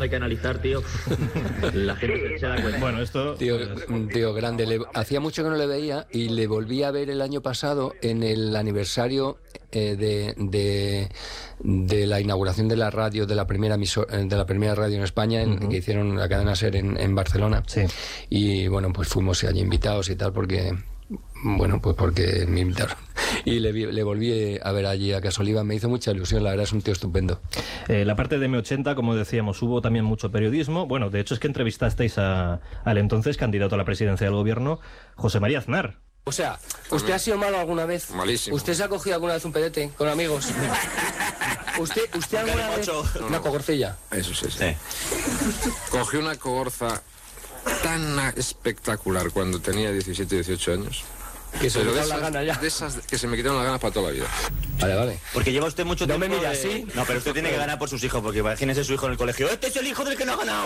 cuando hay que analizar, tío, la gente se da cuenta. Bueno, esto... Tío grande. Hacía mucho que no le veía y le volví a ver el año pasado en el aniversario de la inauguración de la radio, de la primera radio en España, que hicieron la cadena SER en Barcelona. Sí. Y bueno, pues fuimos allí invitados y tal, porque me invitaron. Y le volví a ver allí a Casoliva, me hizo mucha ilusión, la verdad es un tío estupendo. La parte de M80, como decíamos, hubo también mucho periodismo. Bueno, de hecho es que entrevistasteis al entonces candidato a la presidencia del gobierno, José María Aznar. O sea, ¿usted ha sido malo alguna vez? Malísimo. ¿Usted se ha cogido alguna vez un pedete con amigos? ¿Usted alguna vez? Una cogorcilla. Eso sí. Cogí una cogorza tan espectacular cuando tenía 17, 18 años. Que se me Pero quitaron la gana ya. de esas que se me quitaron las ganas para toda la vida. Vale. Porque lleva usted mucho tiempo... No me mira así. No, pero usted tiene que ganar por sus hijos, porque imagínese su hijo en el colegio. ¡Este es el hijo del que no ha ganado!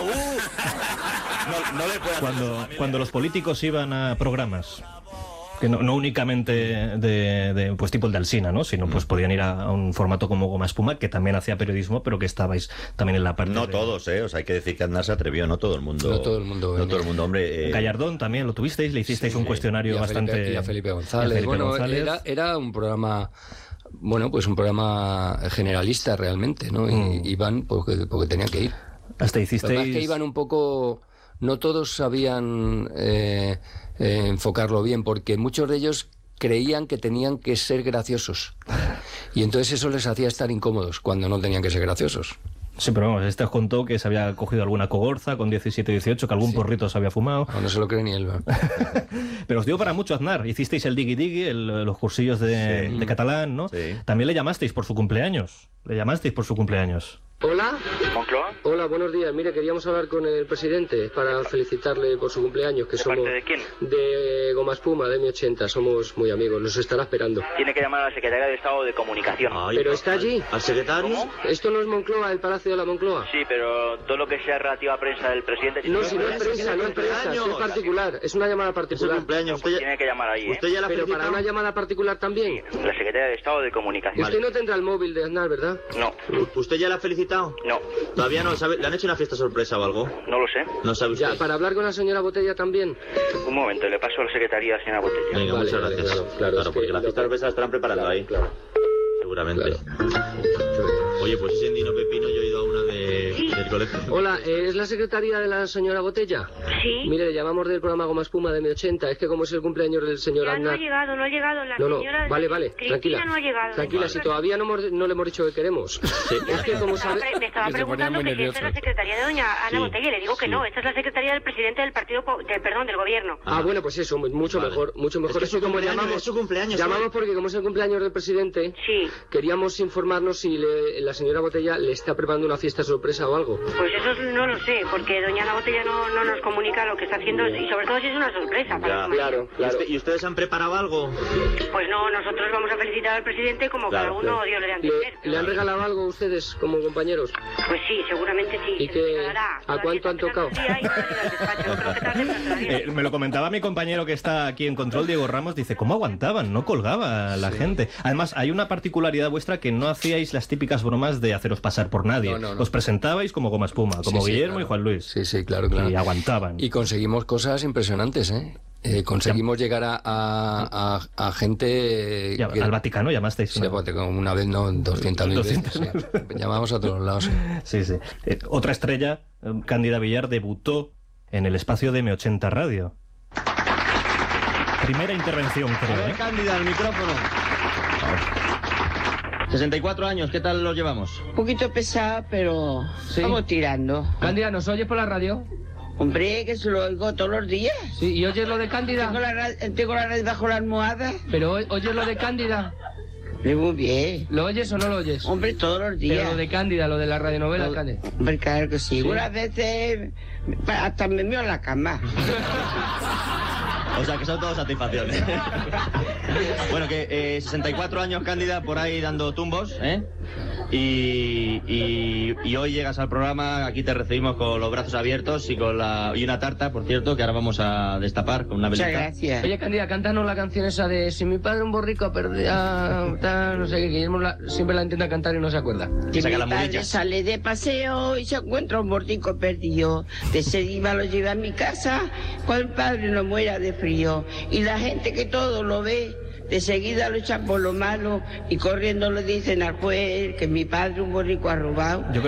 No le puede... Cuando los políticos iban a programas, que no únicamente de pues tipo el de Alsina, ¿no? Sino pues podían ir a un formato como Goma Espuma, que también hacía periodismo, pero que estabais también en la parte... No todos, o sea, hay que decir que Aznar se atrevió, no todo el mundo. No todo el mundo, hombre. Gallardón también lo tuvisteis, le hicisteis un cuestionario bastante... Y a Felipe González. Era un programa... Bueno, pues un programa generalista realmente, ¿no? Y iban porque tenían que ir. Hasta hicisteis... Además que iban un poco... No todos sabían enfocarlo bien, porque muchos de ellos creían que tenían que ser graciosos. Y entonces eso les hacía estar incómodos cuando no tenían que ser graciosos. Sí, pero vamos, os contó que se había cogido alguna cogorza con 17, 18, que algún porrito se había fumado. No se lo cree ni él. Pero os dio para mucho Aznar. Hicisteis el digui-digui, los cursillos de catalán, ¿no? Sí. También le llamasteis por su cumpleaños. Hola. ¿Moncloa? Hola, buenos días. Mire, queríamos hablar con el presidente para felicitarle por su cumpleaños. ¿De parte de quién? De Goma Espuma, de M80. Somos muy amigos. Nos estará esperando. Tiene que llamar a la Secretaría de Estado de Comunicación. ¿Pero está allí? ¿Al secretario? ¿Cómo? ¿Esto no es Moncloa, el Palacio de la Moncloa? Sí, pero todo lo que sea relativa a prensa del presidente... No, si no es prensa, es particular. Es una llamada particular. Cumpleaños. Pues tiene que llamar ahí, ¿Usted ya la Pero para una llamada particular también. La Secretaría de Estado de Comunicación. Usted no tendrá el móvil de Aznar, ¿verdad? No. ¿Usted ya la ha felicitado? No. Todavía no, ¿sabe? ¿Le han hecho una fiesta sorpresa o algo? No lo sé. No sabe usted. Ya, para hablar con la señora Botella también. Un momento, le paso a la Secretaría a la señora Botella. Venga, Vale, muchas vale, gracias. claro, porque la fiesta sorpresa la estarán preparando ahí. Claro. Seguramente. Oye, pues ese Endino Pepino, yo he ido a una del colegio. Hola, ¿es la secretaria de la señora Botella? Sí. Mire, le llamamos del programa Goma Espuma de M80. Es que como es el cumpleaños del señor Ya Aznar... no ha llegado. La No, señora... vale, Cristina tranquila. no ha llegado. Tranquila, si todavía no le hemos dicho que queremos. Es que como sabe... Me estaba preguntando que si esta es la secretaría de doña Ana Botella y le digo que no, esta es la secretaría del presidente del partido, del gobierno. Bueno, pues eso, mucho mejor. Es que como llamamos, su cumpleaños. llamamos porque como es el cumpleaños del presidente, Sí. queríamos informarnos si la señora Botella le está preparando una fiesta sorpresa o algo. Pues eso no lo sé, porque doña Ana Botella no nos comunica lo que está haciendo y sobre todo si es una sorpresa para su marido. Claro. ¿Y ustedes han preparado algo? Pues no, nosotros vamos a felicitar al presidente como cada uno Dios le dé a entender. ¿Le han regalado algo a ustedes como compañeros? Pues sí, seguramente sí. ¿Y a cuánto han tocado? Me lo comentaba mi compañero que está aquí en control, Diego Ramos, dice, ¿cómo aguantaban? No colgaba la gente. Además, hay una particularidad vuestra que no hacíais las típicas bromas de haceros pasar por nadie. No. Os presentabais como Goma Espuma, como Guillermo claro. y Juan Luis. Sí, claro. Y aguantaban. Y conseguimos cosas impresionantes, conseguimos llegar a gente... Al Vaticano llamasteis. Sí, como una vez, no, 200.000 veces. Sí. Llamamos a todos lados. Sí. Otra estrella, Cándida Villar, debutó en el espacio de M80 Radio. Primera intervención, creo. A ver, Cándida, el micrófono. 64 años, ¿qué tal los llevamos? Un poquito pesada, pero vamos tirando. Cándida, ¿nos oyes por la radio? Hombre, que se lo oigo todos los días. Sí, ¿y oyes lo de Cándida? Tengo la radio bajo la almohada. ¿Pero oyes lo de Cándida? Muy bien. ¿Lo oyes o no lo oyes? Hombre, todos los días. Pero lo de Cándida, lo de la radionovela, Cándida. Hombre, claro que sí. Unas veces hasta me meo en la cama. O sea, que son todas satisfacciones. Bueno, que 64 años, Cándida, por ahí dando tumbos, ¿eh? Y hoy llegas al programa, aquí te recibimos con los brazos abiertos y una tarta, por cierto, que ahora vamos a destapar con una velita. Muchas gracias. Oye, Cándida, cántanos la canción esa de Si mi padre un borrico perdía, no sé qué, Guillermo siempre la intenta cantar y no se acuerda. Que Saca mi las padre murillas. sale de paseo y se encuentra un borrico perdido. De seguida lo lleva a mi casa cuando el padre no muera de frío. Y la gente que todo lo ve, de seguida lo echan por lo malo y corriendo le dicen al juez que mi padre un borrico ha robado.